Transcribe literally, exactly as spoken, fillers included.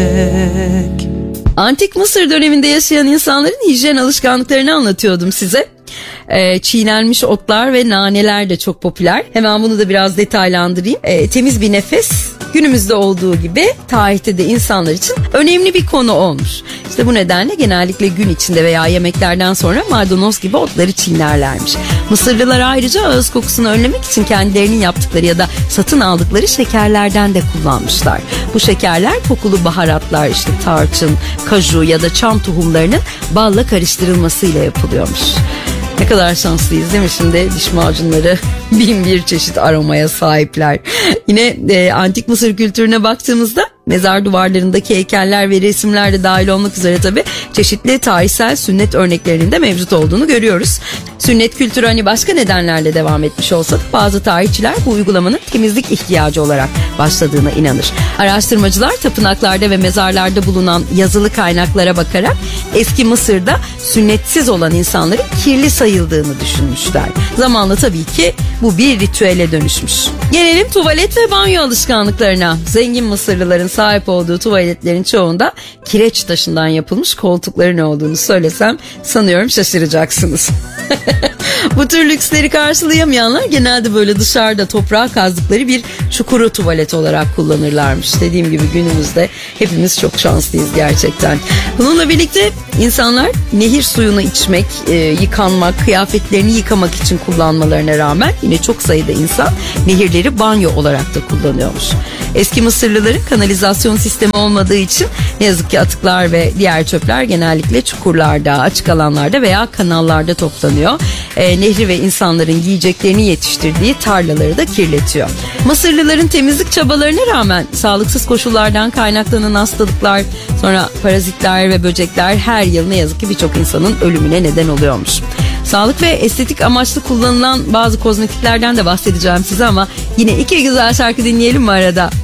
Antik Mısır döneminde yaşayan insanların hijyen alışkanlıklarını anlatıyordum size. E, çiğnenmiş otlar ve naneler de çok popüler. Hemen bunu da biraz detaylandırayım. E, temiz bir nefes günümüzde olduğu gibi tarihte de insanlar için önemli bir konu olmuş. İşte bu nedenle genellikle gün içinde veya yemeklerden sonra maydanoz gibi otları çiğnerlermiş. Mısırlılar ayrıca ağız kokusunu önlemek için kendilerinin yaptıkları ya da satın aldıkları şekerlerden de kullanmışlar. Bu şekerler kokulu baharatlar, işte tarçın, kaju ya da çam tohumlarının balla karıştırılmasıyla yapılıyormuş. Ne kadar şanslıyız değil mi şimdi? Diş macunları bin bir çeşit aromaya sahipler. Yine e, antik Mısır kültürüne baktığımızda mezar duvarlarındaki heykeller ve resimler de dahil olmak üzere tabii çeşitli tarihsel sünnet örneklerinin de mevcut olduğunu görüyoruz. Sünnet kültürü hani başka nedenlerle devam etmiş olsa da bazı tarihçiler bu uygulamanın temizlik ihtiyacı olarak başladığına inanır. Araştırmacılar tapınaklarda ve mezarlarda bulunan yazılı kaynaklara bakarak eski Mısır'da sünnetsiz olan insanların kirli sayıldığını düşünmüşler. Zamanla tabii ki bu bir ritüele dönüşmüş. Gelelim tuvalet ve banyo alışkanlıklarına. Zengin Mısırlıların sahip olduğu tuvaletlerin çoğunda kireç taşından yapılmış koltukların olduğunu söylesem sanıyorum şaşıracaksınız. Bu tür lüksleri karşılayamayanlar genelde böyle dışarıda toprağa kazdıkları bir çukuru tuvalet olarak kullanırlarmış. Dediğim gibi günümüzde hepimiz çok şanslıyız gerçekten. Bununla birlikte insanlar nehir suyunu içmek, e, yıkanmak, kıyafetlerini yıkamak için kullanmalarına rağmen yine çok sayıda insan nehirleri banyo olarak da kullanıyormuş. Eski Mısırlıların kanalizasyon sistemi olmadığı için ne yazık ki atıklar ve diğer çöpler genellikle çukurlarda, açık alanlarda veya kanallarda toplanıyor. E, nehri ve insanların yiyeceklerini yetiştirdiği tarlaları da kirletiyor. Mısırlıların temizlik çabalarına rağmen sağlıksız koşullardan kaynaklanan hastalıklar, sonra parazitler ve böcekler her yıl ne yazık ki birçok insanın ölümüne neden oluyormuş. Sağlık ve estetik amaçlı kullanılan bazı kozmetiklerden de bahsedeceğim size ama yine iki güzel şarkı dinleyelim mi arada?